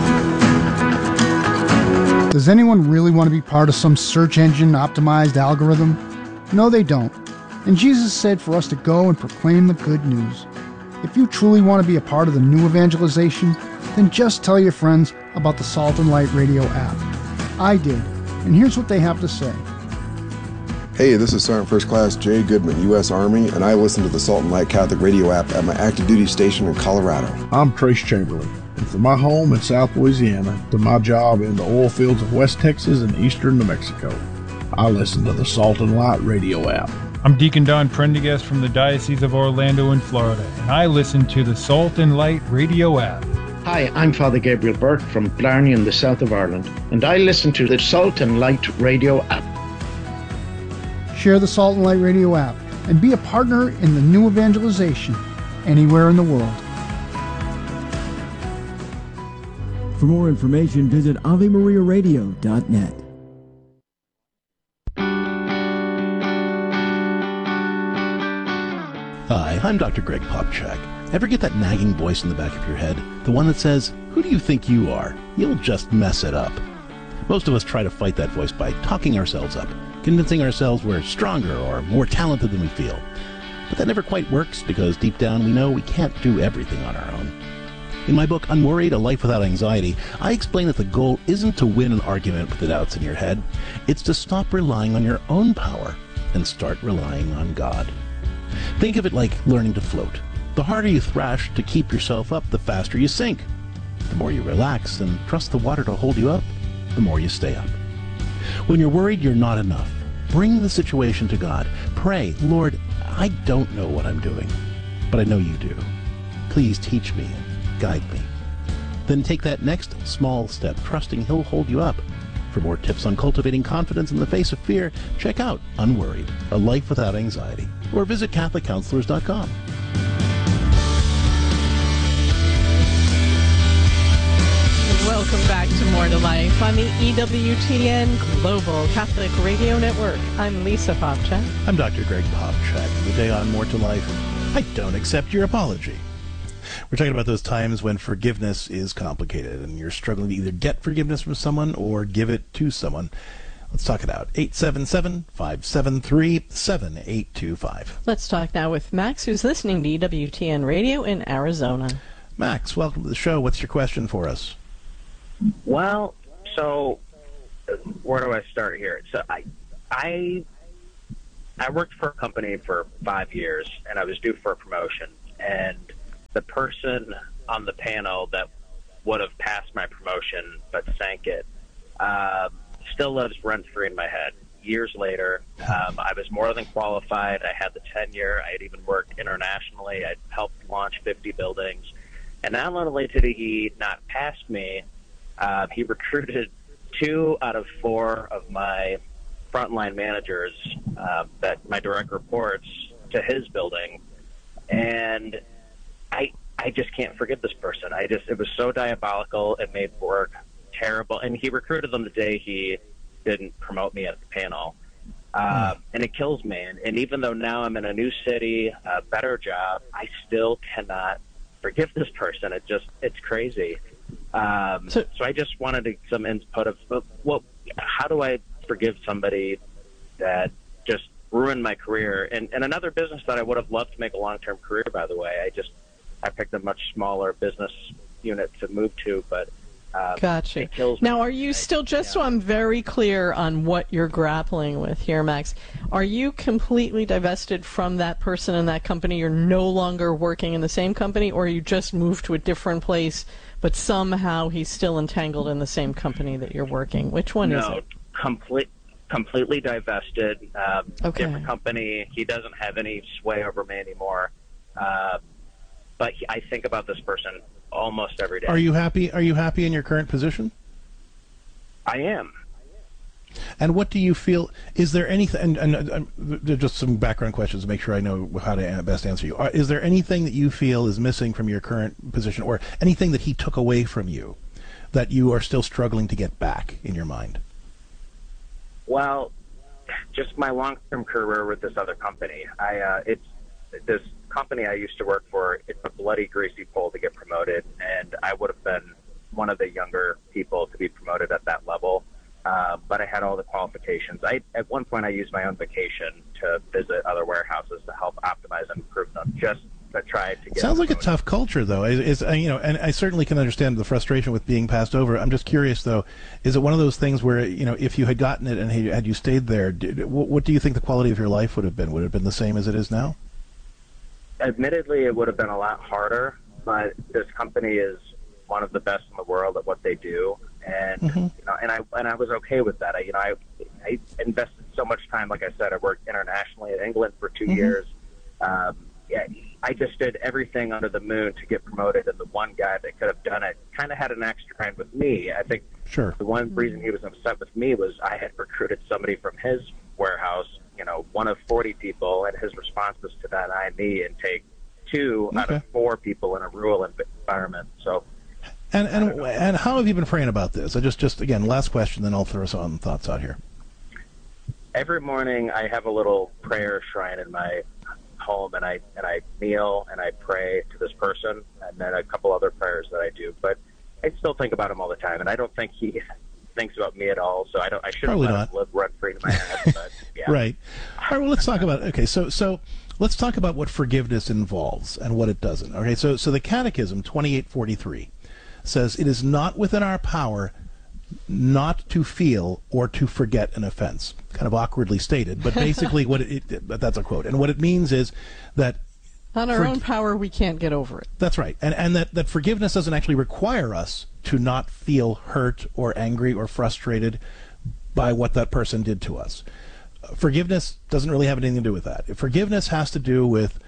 Does anyone really want to be part of some search engine optimized algorithm? No, they don't. And Jesus said for us to go and proclaim the good news. If you truly want to be a part of the new evangelization, then just tell your friends about the Salt and Light Radio app. I did, and here's what they have to say. Hey, this is Sergeant First Class Jay Goodman, U S Army, and I listen to the Salt and Light Catholic Radio app at my active duty station in Colorado. I'm Trace Chamberlain. And from my home in South Louisiana to my job in the oil fields of West Texas and eastern New Mexico, I listen to the Salt and Light Radio app. I'm Deacon Don Prendergast from the Diocese of Orlando in Florida, and I listen to the Salt and Light Radio app. Hi, I'm Father Gabriel Burke from Blarney in the south of Ireland, and I listen to the Salt and Light Radio app. Share the Salt and Light Radio app and be a partner in the new evangelization anywhere in the world. For more information, visit ave maria radio dot net. Hi, I'm Doctor Greg Popchak. Ever get that nagging voice in the back of your head? The one that says, who do you think you are? You'll just mess it up. Most of us try to fight that voice by talking ourselves up, convincing ourselves we're stronger or more talented than we feel. But that never quite works because deep down we know we can't do everything on our own. In my book, Unworried, A Life Without Anxiety, I explain that the goal isn't to win an argument with the doubts in your head. It's to stop relying on your own power and start relying on God. Think of it like learning to float. The harder you thrash to keep yourself up, the faster you sink. The more you relax and trust the water to hold you up, the more you stay up. When you're worried you're not enough, bring the situation to God. Pray, Lord, I don't know what I'm doing, but I know you do. Please teach me and guide me. Then take that next small step, trusting He'll hold you up. For more tips on cultivating confidence in the face of fear, check out Unworried, A Life Without Anxiety, or visit catholic counselors dot com. Welcome back to More to to Life on the E W T N Global Catholic Radio Network. I'm Lisa Popchak. I'm Doctor Greg Popchak. Today on More to Life, I don't accept your apology. We're talking about those times when forgiveness is complicated and you're struggling to either get forgiveness from someone or give it to someone. Let's talk it out. eight seven seven, five seven three, seven eight two five. Let's talk now with Max, who's listening to E W T N Radio in Arizona. Max, welcome to the show. What's your question for us? Well, so where do I start here? So I, I, I worked for a company for five years, and I was due for a promotion. And the person on the panel that would have passed my promotion but sank it um, still lives rent-free in my head. Years later, um, I was more than qualified. I had the tenure. I had even worked internationally. I'd helped launch fifty buildings. And not only did he not pass me, uh, he recruited two out of four of my frontline managers, uh, that my direct reports, to his building. And I I just can't forgive this person. I just it was so diabolical. It made work terrible. And he recruited them the day he didn't promote me at the panel. Uh, mm. And it kills me. And, and even though now I'm in a new city, a better job, I still cannot forgive this person. It just it's crazy. Um, so, so I just wanted to, some input of, of well, how do I forgive somebody that just ruined my career? And, and another business that I would have loved to make a long-term career, by the way. I just I picked a much smaller business unit to move to, but um, gotcha. It kills me. Now, are you still, just so I'm very clear on what you're grappling with here, Max, are you completely divested from that person and that company? You're no longer working in the same company, or you just moved to a different place, but somehow he's still entangled in the same company that you're working? Which one no, is it? Complete, completely divested. Um, okay. Different company. He doesn't have any sway over me anymore. Uh, but he, I think about this person almost every day. Are you happy? Are you happy in your current position? I am. And what do you feel? Is there anything? And, and, and just some background questions to make sure I know how to best answer you. Is there anything that you feel is missing from your current position, or anything that he took away from you that you are still struggling to get back in your mind? Well, just my long-term career with this other company. I uh, it's this company I used to work for. It's a bloody greasy pole to get promoted, and I would have been one of the younger people to be promoted at that level. Uh, but I had all the qualifications. I, at one point, I used my own vacation to visit other warehouses to help optimize and improve them, just to try to get. Sounds like a tough culture, though. Is you know, and I certainly can understand the frustration with being passed over. I'm just curious, though, is it one of those things where, you know, if you had gotten it and had you stayed there, did, what, what do you think the quality of your life would have been? Would it have been the same as it is now? Admittedly, it would have been a lot harder, but this company is one of the best in the world at what they do. And mm-hmm. you know, and I and I was okay with that. I, you know, I I invested so much time. Like I said, I worked internationally in England for two mm-hmm. years. Um, yeah, I just did everything under the moon to get promoted, and the one guy that could have done it kind of had an axe to grind with me. I think sure. the one reason he was upset with me was I had recruited somebody from his warehouse, you know, one of forty people, and his response was to deny me and take two okay. out of four people in a rural environment. So. And and and how have you been praying about this? I just just again, last question, then I'll throw some thoughts out here. Every morning, I have a little prayer shrine in my home, and I and I kneel and I pray to this person, and then a couple other prayers that I do. But I still think about him all the time, and I don't think he thinks about me at all. So I don't. I shouldn't let him live rent free in my head. But yeah. Right. All right. Well, let's talk about. Okay. So so. Let's talk about what forgiveness involves and what it doesn't. Okay. So so the Catechism twenty-eight forty-three. Says it is not within our power not to feel or to forget an offense. Kind of awkwardly stated, but basically what it, it that's a quote. And what it means is that on our for, own power we can't get over it. That's right. And and that, that forgiveness doesn't actually require us to not feel hurt or angry or frustrated by what that person did to us. Forgiveness doesn't really have anything to do with that. Forgiveness has to do with,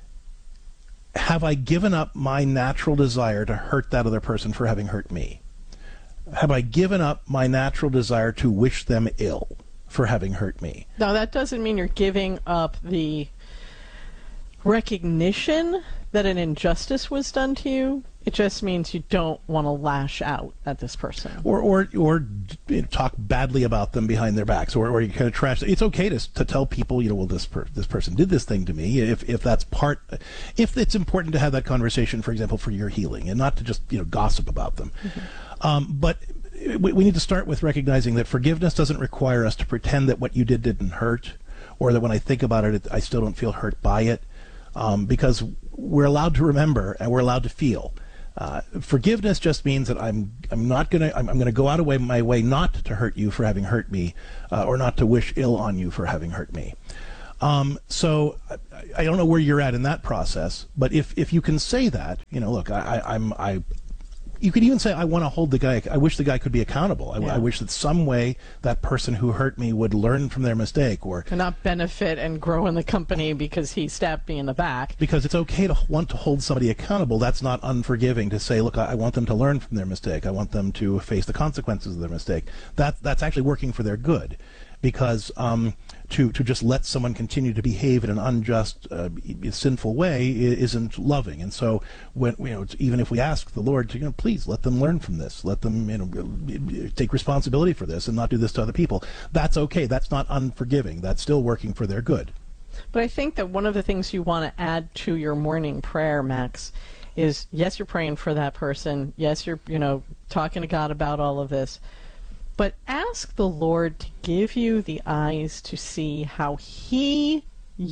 have I given up my natural desire to hurt that other person for having hurt me? Have I given up my natural desire to wish them ill for having hurt me? Now, that doesn't mean you're giving up the recognition that an injustice was done to you. It just means you don't want to lash out at this person. Or or or talk badly about them behind their backs, or, or you kind of trash. It's okay to to tell people, you know, well, this per, this person did this thing to me. If if that's part, if it's important to have that conversation, for example, for your healing, and not to just, you know, gossip about them. Mm-hmm. Um, but we, we need to start with recognizing that forgiveness doesn't require us to pretend that what you did didn't hurt, or that when I think about it, I still don't feel hurt by it, um, because we're allowed to remember and we're allowed to feel. Uh, forgiveness just means that I'm I'm not gonna I'm, I'm gonna go out of way, my way not to hurt you for having hurt me, uh, or not to wish ill on you for having hurt me. Um, so I, I don't know where you're at in that process, but if if you can say that, you know, look, I, I I'm I. You could even say, I want to hold the guy, I wish the guy could be accountable. I, yeah. I wish that some way that person who hurt me would learn from their mistake, or to not benefit and grow in the company because he stabbed me in the back. Because it's okay to want to hold somebody accountable. That's not unforgiving to say, look, I, I want them to learn from their mistake. I want them to face the consequences of their mistake. That, that's actually working for their good. Because um, to to just let someone continue to behave in an unjust, uh, sinful way isn't loving. And so, when you know, even if we ask the Lord to, you know, please let them learn from this, let them, you know, take responsibility for this and not do this to other people. That's okay. That's not unforgiving. That's still working for their good. But I think that one of the things you want to add to your morning prayer, Max, is yes, you're praying for that person. Yes, you're, you know, talking to God about all of this. But ask the Lord to give you the eyes to see how He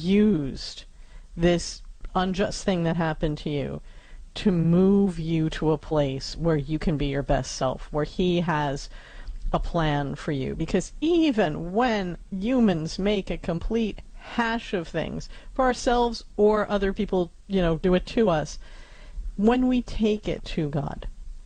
used this unjust thing that happened to you to move you to a place where you can be your best self, where He has a plan for you. Because even when humans make a complete hash of things for ourselves or other people, you know, do it to us, when we take it to God,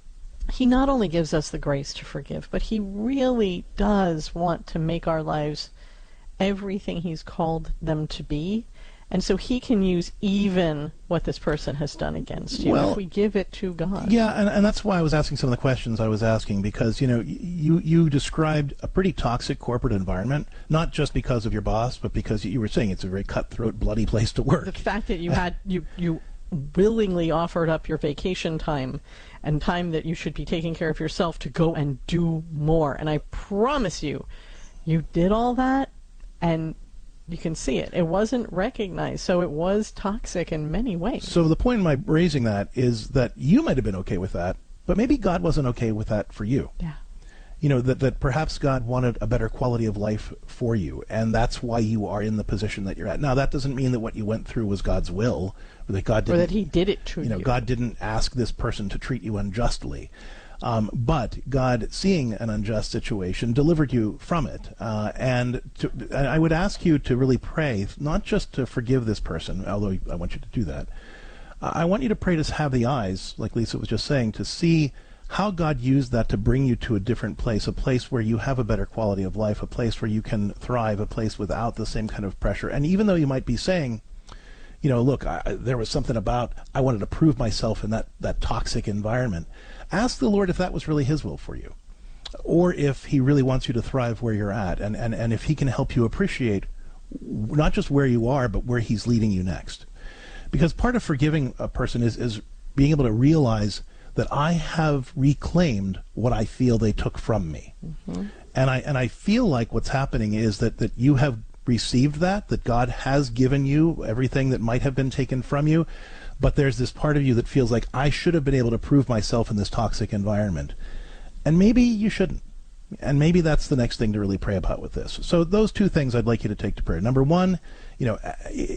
He not only gives us the grace to forgive, but He really does want to make our lives everything He's called them to be. And so He can use even what this person has done against you well, if we give it to God. Yeah, and, and that's why I was asking some of the questions I was asking, because, you know, you, you described a pretty toxic corporate environment, not just because of your boss, but because you were saying it's a very cutthroat, bloody place to work. The fact that you had, you, you willingly offered up your vacation time and time that you should be taking care of yourself to go and do more. And I promise you, you did all that, and you can see it. It wasn't recognized, so it was toxic in many ways. So the point of my raising that is that you might have been okay with that, but maybe God wasn't okay with that for you. Yeah. You know, that, that perhaps God wanted a better quality of life for you, and that's why you are in the position that you're at. Now, that doesn't mean that what you went through was God's will, or that God didn't, or that He did it to you. You know, God didn't ask this person to treat you unjustly. Um, but God, seeing an unjust situation, delivered you from it. Uh, and, to, and I would ask you to really pray, not just to forgive this person, although I want you to do that. Uh, I want you to pray to have the eyes, like Lisa was just saying, to see how God used that to bring you to a different place, a place where you have a better quality of life, a place where you can thrive, a place without the same kind of pressure. And even though you might be saying, you know, look, I, there was something about I wanted to prove myself in that, that toxic environment, ask the Lord if that was really His will for you, or if He really wants you to thrive where you're at, and, and, and if He can help you appreciate not just where you are, but where He's leading you next. Because part of forgiving a person is, is being able to realize that I have reclaimed what I feel they took from me. Mm-hmm. And I and I feel like what's happening is that, that you have received that, that God has given you everything that might have been taken from you, but there's this part of you that feels like I should have been able to prove myself in this toxic environment. And maybe you shouldn't. And maybe that's the next thing to really pray about with this. So those two things I'd like you to take to prayer. Number one, you know,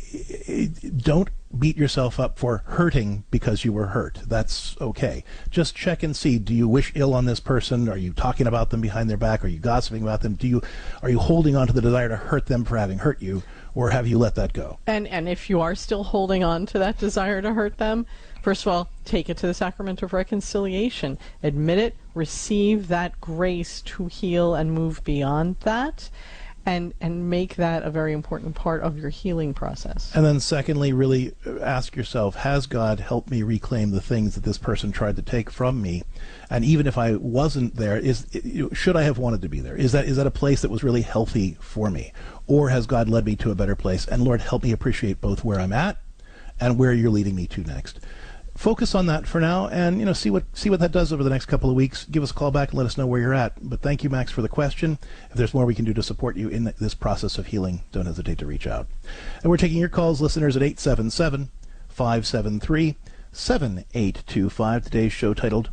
don't beat yourself up for hurting because you were hurt. That's okay. Just check and see, do you wish ill on this person? Are you talking about them behind their back? Are you gossiping about them? Do you, are you holding on to the desire to hurt them for having hurt you? Or have you let that go? And and if you are still holding on to that desire to hurt them, first of all, take it to the sacrament of reconciliation. Admit it, receive that grace to heal and move beyond that, and and make that a very important part of your healing process. And then secondly, really ask yourself, has God helped me reclaim the things that this person tried to take from me? And even if I wasn't there, is should I have wanted to be there? Is that is that a place that was really healthy for me? Or has God led me to a better place? And Lord, help me appreciate both where I'm at and where you're leading me to next. Focus on that for now, and you know, see what see what that does over the next couple of weeks. Give us a call back and let us know where you're at. But thank you, Max, for the question. If there's more we can do to support you in this process of healing, don't hesitate to reach out. And we're taking your calls, listeners, at eight seven seven, five seven three, seven eight two five. Today's show titled,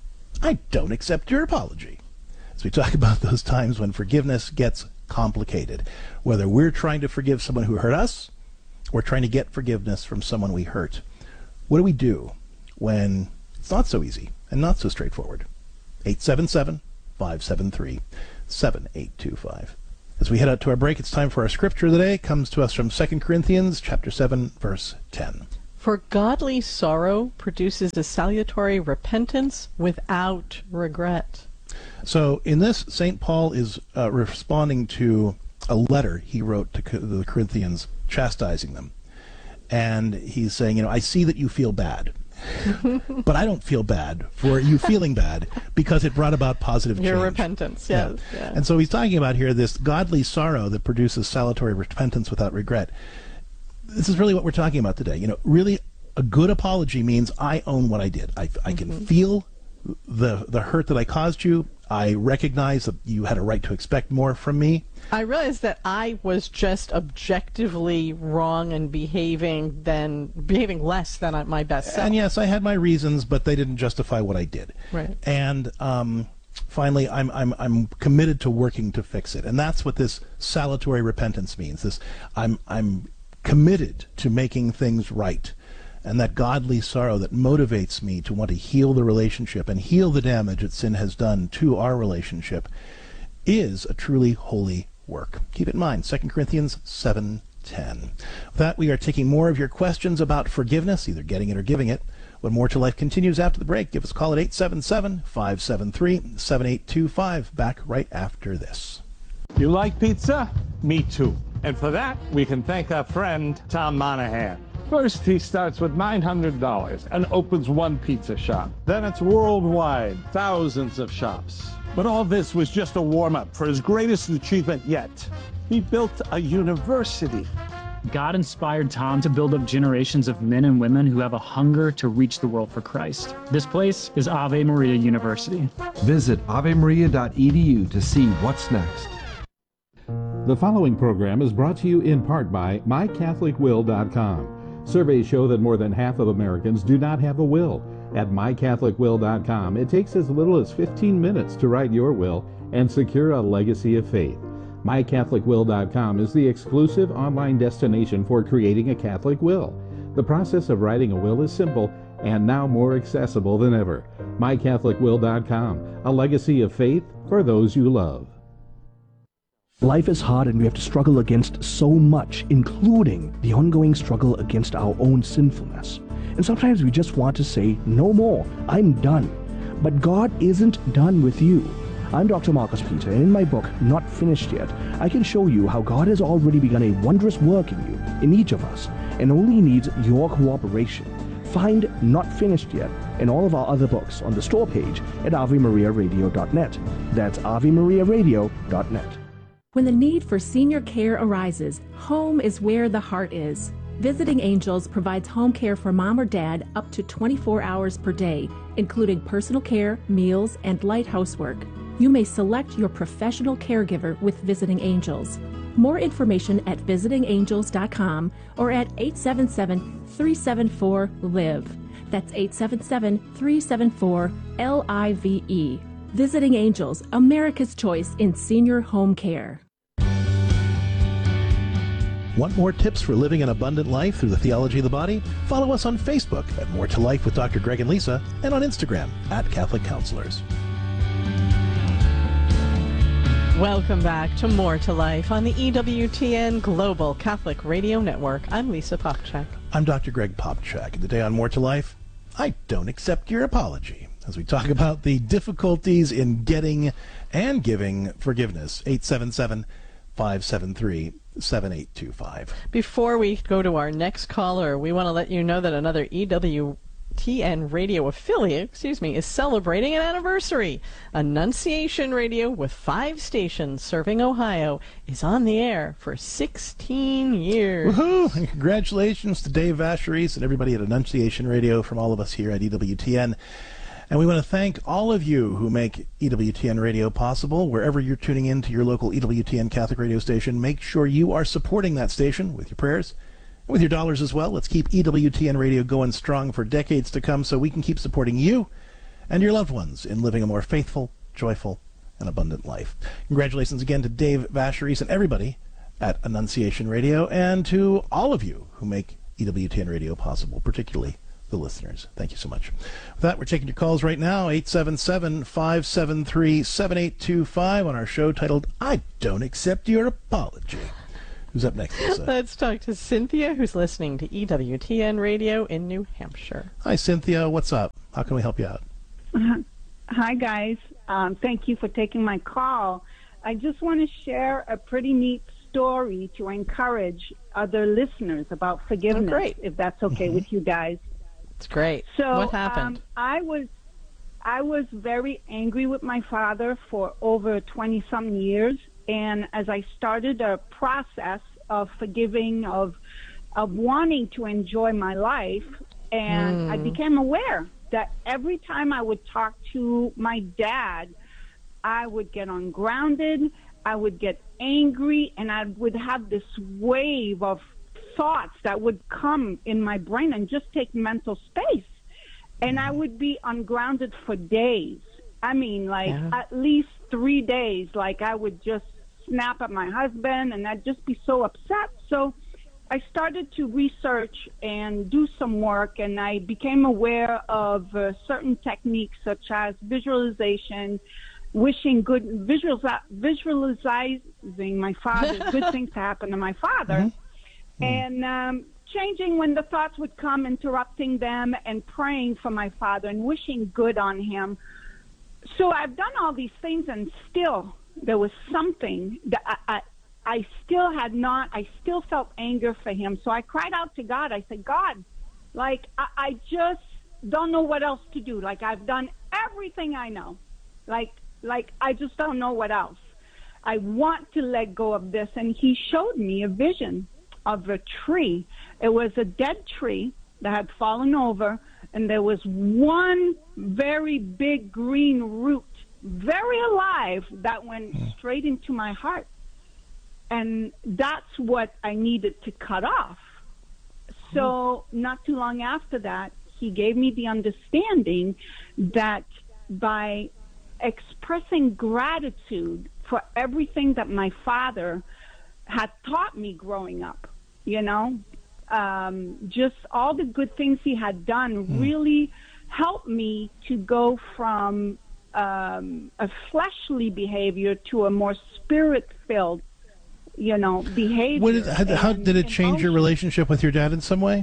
I Don't Accept Your Apology. As we talk about those times when forgiveness gets complicated, whether we're trying to forgive someone who hurt us or trying to get forgiveness from someone we hurt. What do we do when it's not so easy and not so straightforward? eight seven seven, five seven three, seven eight two five. As we head out to our break, it's time for our scripture of the day. It comes to us from Second Corinthians chapter seven, verse ten. For godly sorrow produces a salutary repentance without regret. So in this, Saint Paul is uh, responding to a letter he wrote to the Corinthians, chastising them. And he's saying, you know, I see that you feel bad, but I don't feel bad for you feeling bad because it brought about positive change. Your repentance, yes. Yeah. Yeah. And so he's talking about here this godly sorrow that produces salutary repentance without regret. This is really what we're talking about today. You know, really a good apology means I own what I did. I, I can mm-hmm. feel the the hurt that I caused you. I recognize that you had a right to expect more from me. I realized that I was just objectively wrong and behaving than behaving less than my best self. And yes, I had my reasons, but they didn't justify what I did. Right. And um, finally, I'm I'm I'm committed to working to fix it, and that's what this salutary repentance means. This I'm I'm committed to making things right. And that godly sorrow that motivates me to want to heal the relationship and heal the damage that sin has done to our relationship is a truly holy work. Keep it in mind, Second Corinthians seven ten. With that, we are taking more of your questions about forgiveness, either getting it or giving it. When More to Life continues after the break, give us a call at eight seven seven, five seven three, seven eight two five. Back right after this. You like pizza? Me too. And for that, we can thank our friend Tom Monahan. First, he starts with nine hundred dollars and opens one pizza shop. Then it's worldwide, thousands of shops. But all this was just a warm-up for his greatest achievement yet. He built a university. God inspired Tom to build up generations of men and women who have a hunger to reach the world for Christ. This place is Ave Maria University. Visit ave maria dot e d u to see what's next. The following program is brought to you in part by my catholic will dot com. Surveys show that more than half of Americans do not have a will. At my catholic will dot com, it takes as little as fifteen minutes to write your will and secure a legacy of faith. my catholic will dot com is the exclusive online destination for creating a Catholic will. The process of writing a will is simple and now more accessible than ever. my catholic will dot com, a legacy of faith for those you love. Life is hard and we have to struggle against so much, including the ongoing struggle against our own sinfulness. And sometimes we just want to say, no more, I'm done. But God isn't done with you. I'm Doctor Marcus Peter, and in my book, Not Finished Yet, I can show you how God has already begun a wondrous work in you, in each of us, and only needs your cooperation. Find Not Finished Yet and all of our other books on the store page at ave maria radio dot net. That's ave maria radio dot net. When the need for senior care arises, home is where the heart is. Visiting Angels provides home care for mom or dad up to twenty-four hours per day, including personal care, meals, and light housework. You may select your professional caregiver with Visiting Angels. More information at visiting angels dot com or at eight seven seven, three seven four, L I V E. That's eight seven seven, three seven four, L I V E. Visiting Angels, America's choice in senior home care. Want more tips for living an abundant life through the theology of the body? Follow us on Facebook at More to Life with Doctor Greg and Lisa, and on Instagram at Catholic Counselors. Welcome back to More to Life on the E W T N Global Catholic Radio Network. I'm Lisa Popchak. I'm Doctor Greg Popchak, and today on More to Life, I don't accept your apology, as we talk about the difficulties in getting and giving forgiveness. eight seven seven, five seven three, seven eight two five. Before we go to our next caller, we want to let you know that another E W T N Radio affiliate, excuse me, is celebrating an anniversary. Annunciation Radio, with five stations serving Ohio, is on the air for sixteen years. Woohoo! And congratulations to Dave Vacherise and everybody at Annunciation Radio from all of us here at E W T N. And we want to thank all of you who make E W T N Radio possible. Wherever you're tuning in to your local E W T N Catholic radio station, make sure you are supporting that station with your prayers, with your dollars as well. Let's keep E W T N Radio going strong for decades to come so we can keep supporting you and your loved ones in living a more faithful, joyful, and abundant life. Congratulations again to Dave Vacherise and everybody at Annunciation Radio, and to all of you who make E W T N Radio possible, particularly the listeners. Thank you so much. With that, we're taking your calls right now, eight seven seven, five seven three, seven eight two five on our show titled, I Don't Accept Your Apology. Who's up next, Lisa? Let's talk to Cynthia, who's listening to E W T N Radio in New Hampshire. Hi, Cynthia. What's up? How can we help you out? Uh, hi, guys. Um, thank you for taking my call. I just want to share a pretty neat story to encourage other listeners about forgiveness, oh, great. if that's okay Mm-hmm. with you guys. It's great. So, what happened? Um, I was I was very angry with my father for over twenty-some years. And as I started a process of forgiving, of of wanting to enjoy my life, and Mm. I became aware that every time I would talk to my dad, I would get ungrounded, I would get angry, and I would have this wave of thoughts that would come in my brain and just take mental space. And I would be ungrounded for days. I mean, like Yeah. at least three days. Like I would just snap at my husband and I'd just be so upset. So I started to research and do some work, and I became aware of uh, certain techniques such as visualization, wishing good, visualiz- visualizing my father, good things to happen to my father, mm-hmm. and um, changing when the thoughts would come, interrupting them, and praying for my father and wishing good on him. So I've done all these things, and still there was something that I, I, I still had not, I still felt anger for him. So I cried out to God. I said, God, like, I, I just don't know what else to do. Like, I've done everything I know. Like, like I just don't know what else. I want to let go of this. And he showed me a vision of a tree. It was a dead tree that had fallen over, and there was one very big green root, very alive, that went straight into my heart. And that's what I needed to cut off. So not too long after that, he gave me the understanding that by expressing gratitude for everything that my father had taught me growing up, you know, um, just all the good things he had done mm. really helped me to go from um, a fleshly behavior to a more spirit-filled, you know, behavior. What did, how, and, how did it change emotion. your relationship with your dad in some way?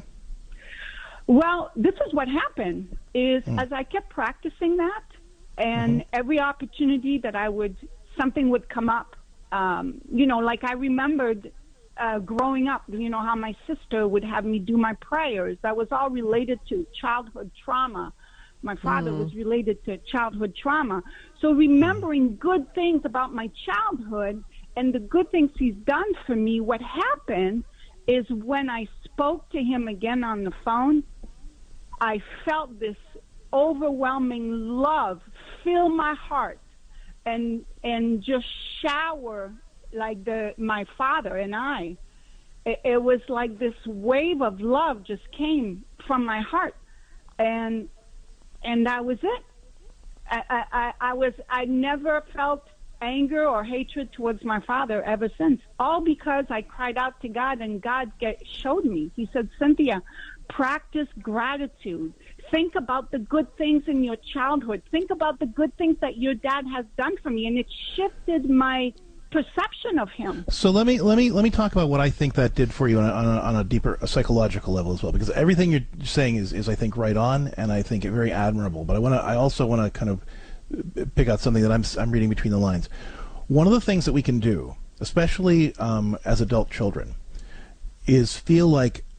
Well, this is what happened, is mm. as I kept practicing that, and mm-hmm. every opportunity that I would, something would come up, um, you know, like I remembered uh, growing up, you know, how my sister would have me do my prayers. That was all related to childhood trauma. My father mm. was related to childhood trauma. So remembering mm. good things about my childhood and the good things he's done for me, what happened is when I spoke to him again on the phone, I felt this overwhelming love fill my heart and and just shower like the my father and I. It, it was like this wave of love just came from my heart, and and that was it. I I, I was I never felt anger or hatred towards my father ever since. All because I cried out to God, and God get, showed me. He said, Cynthia, practice gratitude. Think about the good things in your childhood. Think about the good things that your dad has done for me, and it shifted my perception of him. So let me let me let me talk about what I think that did for you on a, on a, on a deeper a psychological level as well, because everything you're saying is, is I think right on, and I think very admirable. But I want to I also want to kind of pick out something that I'm I'm reading between the lines. One of the things that we can do, especially um, as adult children, is feel like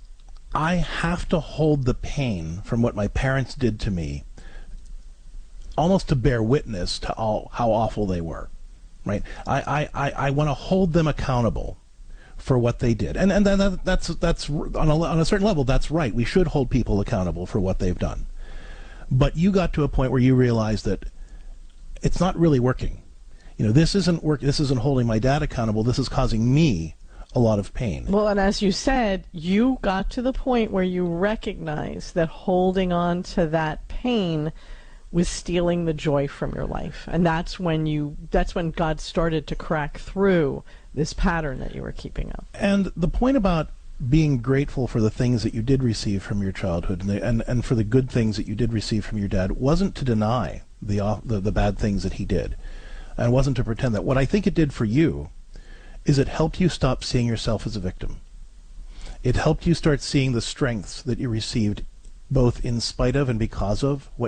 I have to hold the pain from what my parents did to me almost to bear witness to all how awful they were, right? I, I, I, I want to hold them accountable for what they did. And and that, that's, that's on a, on a certain level, that's right. We should hold people accountable for what they've done. But you got to a point where you realized that it's not really working. You know, this isn't work. This isn't holding my dad accountable. This is causing me a lot of pain. Well, and as you said, you got to the point where you recognized that holding on to that pain was stealing the joy from your life. And that's when you that's when God started to crack through this pattern that you were keeping up. And the point about being grateful for the things that you did receive from your childhood and the, and, and for the good things that you did receive from your dad wasn't to deny the, the the bad things that he did. And it wasn't to pretend that. What I think it did for you is it helped you stop seeing yourself as a victim. It helped you start seeing the strengths that you received both in spite of and because of what